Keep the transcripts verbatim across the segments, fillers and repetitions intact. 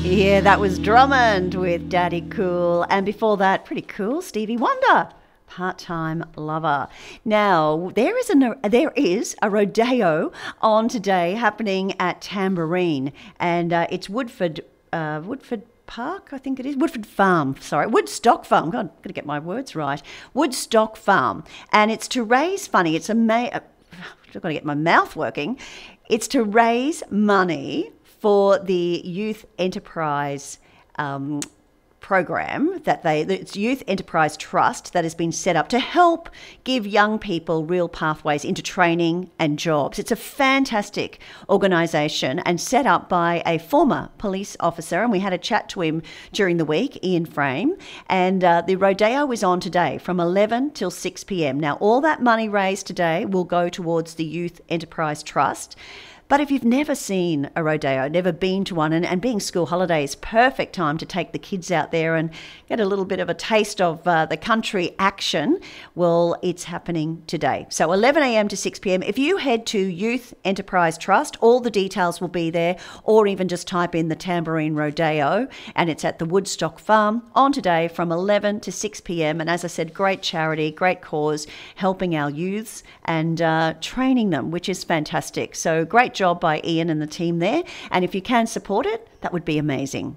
Yeah, that was Drummond with Daddy Cool. And before that, pretty cool, Stevie Wonder, Part-Time Lover. Now, there is a, there is a rodeo on today happening at Tamborine. And uh, it's Woodford, uh, Woodford Park, I think it is. Woodford Farm, sorry. Woodstock Farm. God, I've got to get my words right. Woodstock Farm. And it's to raise funny. It's a... Ma- uh, I've got to get my mouth working. It's to raise money for the Youth Enterprise um, program that they, it's Youth Enterprise Trust that has been set up to help give young people real pathways into training and jobs. It's a fantastic organisation and set up by a former police officer, and we had a chat to him during the week, Ian Frame, and uh, the rodeo is on today from eleven till six p.m. Now, all that money raised today will go towards the Youth Enterprise Trust. But if you've never seen a rodeo, never been to one, and, and being school holidays, perfect time to take the kids out there and get a little bit of a taste of uh, the country action, well, it's happening today. So eleven a.m. to six p.m. If you head to Youth Enterprise Trust, all the details will be there, or even just type in the Tamborine Rodeo, and it's at the Woodstock Farm on today from eleven to six p.m. And as I said, great charity, great cause, helping our youths and uh, training them, which is fantastic. So great job by Ian and the team there, and if you can support it, that would be amazing.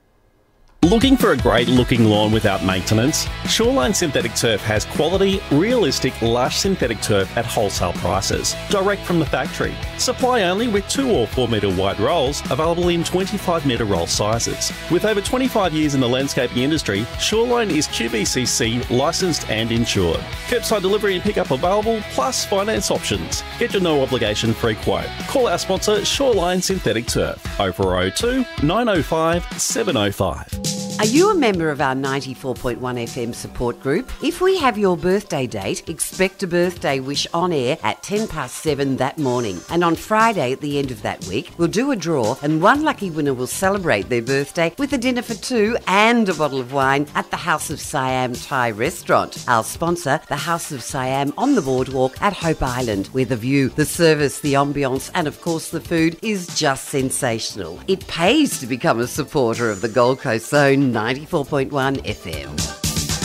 Looking for a great looking lawn without maintenance? Shoreline Synthetic Turf has quality, realistic, lush synthetic turf at wholesale prices, direct from the factory. Supply only with two or four metre wide rolls, available in twenty-five metre roll sizes. With over twenty-five years in the landscaping industry, Shoreline is Q B C C licensed and insured. Curbside delivery and pickup available, plus finance options. Get your no obligation free quote. Call our sponsor Shoreline Synthetic Turf oh four oh two, nine oh five, seven oh five. Are you a member of our ninety-four point one F M support group? If we have your birthday date, expect a birthday wish on air at ten past seven that morning. And on Friday at the end of that week, we'll do a draw and one lucky winner will celebrate their birthday with a dinner for two and a bottle of wine at the House of Siam Thai restaurant. Our sponsor, the House of Siam on the boardwalk at Hope Island, where the view, the service, the ambience and of course the food is just sensational. It pays to become a supporter of the Gold Coast Zone ninety-four point one F M.